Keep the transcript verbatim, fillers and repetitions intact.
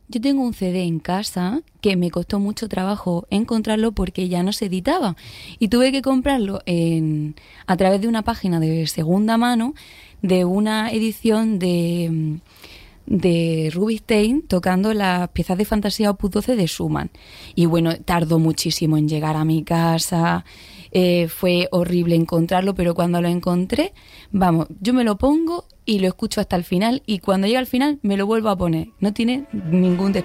Yo tengo un C D en casa que me costó mucho trabajo encontrarlo porque ya no se editaba y tuve que comprarlo en, a través de una página de segunda mano de una edición de, de Rubinstein tocando las piezas de fantasía Opus doce de Schumann. Y bueno, tardó muchísimo en llegar a mi casa, eh, fue horrible encontrarlo, pero cuando lo encontré, vamos, yo me lo pongo y lo escucho hasta el final y cuando llega al final me lo vuelvo a poner. No tiene ningún